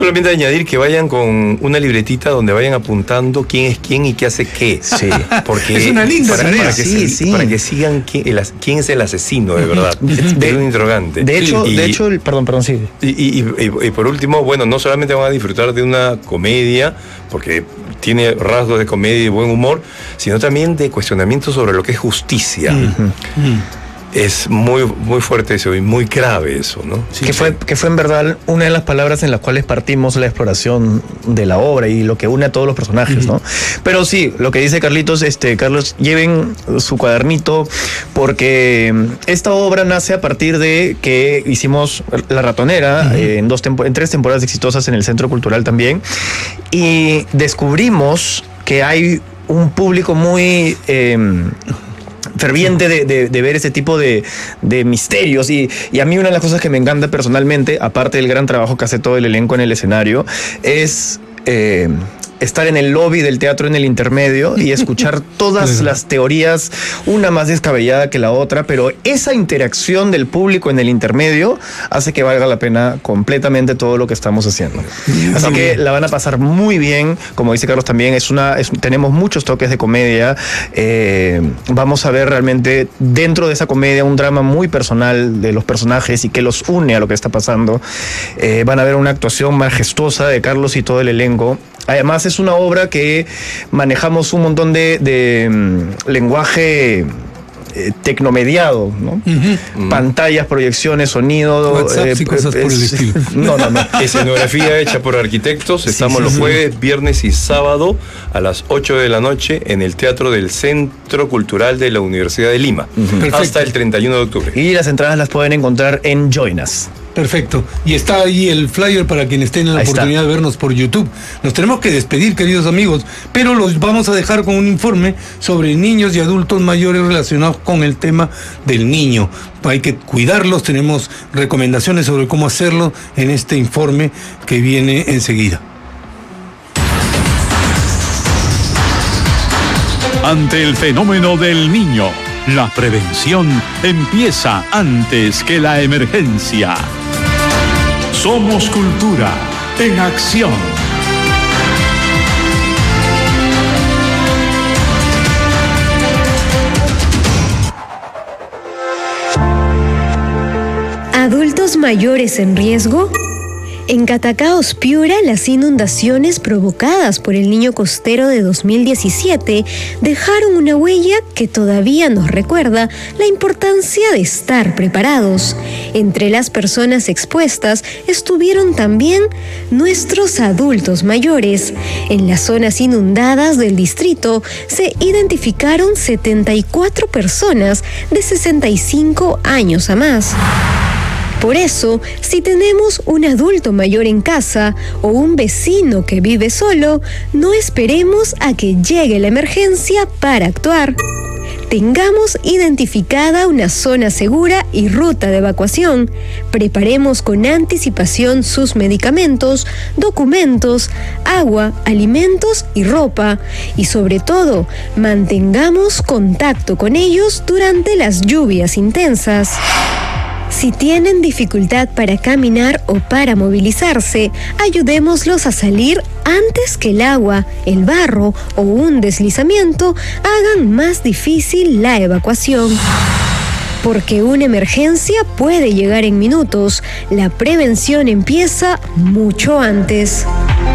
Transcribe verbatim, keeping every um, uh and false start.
Solamente añadir que vayan con una libretita donde vayan apuntando quién es quién y qué hace qué. Sí. Porque es una linda para, tarea. para que, sí, se, sí. para que sigan quién, el, quién es el asesino de verdad. De, es un interrogante. De hecho, y, de hecho, el, perdón, perdón, sí. Y, y, y, y por último, bueno, no solamente van a disfrutar de una comedia, porque tiene rasgos de comedia y buen humor, sino también de cuestionamientos sobre lo que es justicia. Uh-huh. Mm. Es muy, muy fuerte eso y muy grave eso, ¿no? Sí, que, fue, que fue en verdad una de las palabras en las cuales partimos la exploración de la obra y lo que une a todos los personajes, uh-huh. ¿no? Pero sí, lo que dice Carlitos, este, Carlos, lleven su cuadernito porque esta obra nace a partir de que hicimos La Ratonera, uh-huh. eh, en, dos tempo- en tres temporadas exitosas en el Centro Cultural también, y descubrimos que hay un público muy... Eh, ferviente de, de, de ver ese tipo de, de misterios y, y a mí una de las cosas que me encanta personalmente, aparte del gran trabajo que hace todo el elenco en el escenario, es eh, estar en el lobby del teatro en el intermedio y escuchar todas las teorías, una más descabellada que la otra, pero esa interacción del público en el intermedio hace que valga la pena completamente todo lo que estamos haciendo. Así que la van a pasar muy bien, como dice Carlos también, es una, es, tenemos muchos toques de comedia, eh, vamos a ver realmente dentro de esa comedia un drama muy personal de los personajes y que los une a lo que está pasando. Eh, van a ver una actuación majestuosa de Carlos y todo el elenco. Además es una obra que manejamos un montón de, de um, lenguaje eh, tecnomediado, ¿no? Uh-huh. Pantallas, proyecciones, sonido. WhatsApp y cosas es, por el estilo. No, no, no. Escenografía hecha por arquitectos. Estamos sí, sí, los jueves, viernes y sábado a las ocho de la noche en el Teatro del Centro Cultural de la Universidad de Lima. Uh-huh. Hasta el treinta y uno de octubre. Y las entradas las pueden encontrar en Join Us. Perfecto. Y está ahí el flyer para quienes tengan la ahí oportunidad está. de vernos por YouTube. Nos tenemos que despedir, queridos amigos, pero los vamos a dejar con un informe sobre niños y adultos mayores relacionados con el tema del niño. Hay que cuidarlos, tenemos recomendaciones sobre cómo hacerlo en este informe que viene enseguida. Ante el fenómeno del niño, la prevención empieza antes que la emergencia. Somos Cultura en acción. ¿Adultos mayores en riesgo? En Catacaos, Piura, las inundaciones provocadas por el Niño Costero de dos mil diecisiete dejaron una huella que todavía nos recuerda la importancia de estar preparados. Entre las personas expuestas estuvieron también nuestros adultos mayores. En las zonas inundadas del distrito se identificaron setenta y cuatro personas de sesenta y cinco años a más. Por eso, si tenemos un adulto mayor en casa o un vecino que vive solo, no esperemos a que llegue la emergencia para actuar. Tengamos identificada una zona segura y ruta de evacuación. Preparemos con anticipación sus medicamentos, documentos, agua, alimentos y ropa. Y sobre todo, mantengamos contacto con ellos durante las lluvias intensas. Si tienen dificultad para caminar o para movilizarse, ayudémoslos a salir antes que el agua, el barro o un deslizamiento hagan más difícil la evacuación. Porque una emergencia puede llegar en minutos, la prevención empieza mucho antes.